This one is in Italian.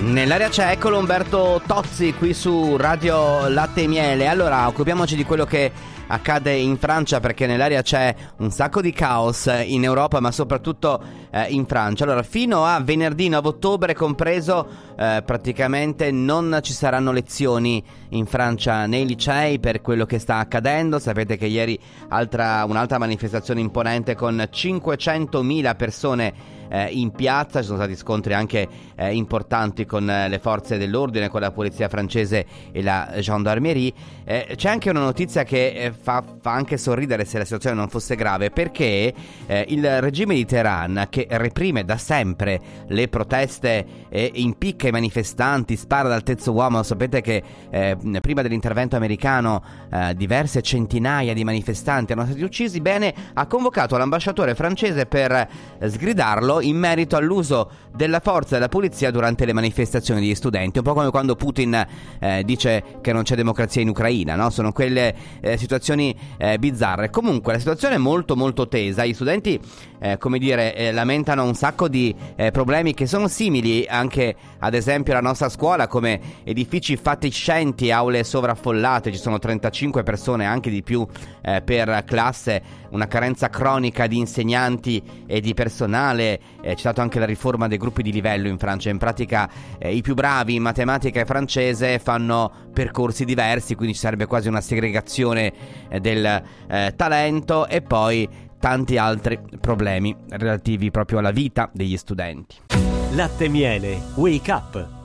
Nell'aria c'è, eccolo Umberto Tozzi qui su Radio Latte e Miele. Allora, occupiamoci di quello che accade in Francia, perché nell'aria c'è un sacco di caos in Europa, ma soprattutto in Francia. Allora, fino a venerdì 9 ottobre compreso, praticamente non ci saranno lezioni in Francia nei licei per quello che sta accadendo. Sapete che ieri un'altra manifestazione imponente con 500.000 persone in piazza, ci sono stati scontri anche importanti con le forze dell'ordine, con la polizia francese e la gendarmerie. C'è anche una notizia che fa anche sorridere se la situazione non fosse grave, perché il regime di Teheran, che reprime da sempre le proteste e impicca i manifestanti, spara dal terzo uomo. Sapete che prima dell'intervento americano diverse centinaia di manifestanti erano stati uccisi. Bene, ha convocato l'ambasciatore francese per sgridarlo in merito all'uso della forza della polizia durante le manifestazioni degli studenti, un po' come quando Putin dice che non c'è democrazia in Ucraina, no? Sono quelle situazioni bizzarre. Comunque la situazione è molto molto tesa. Gli studenti lamentano un sacco di problemi che sono simili anche ad esempio alla nostra scuola, come edifici fatiscenti, aule sovraffollate, ci sono 35 persone, anche di più per classe, una carenza cronica di insegnanti e di personale. C'è stata anche la riforma dei gruppi di livello in Francia. In pratica i più bravi in matematica e francese fanno percorsi diversi, quindi ci sarebbe quasi una segregazione del talento, e poi tanti altri problemi relativi proprio alla vita degli studenti. Latte e Miele, Wake Up.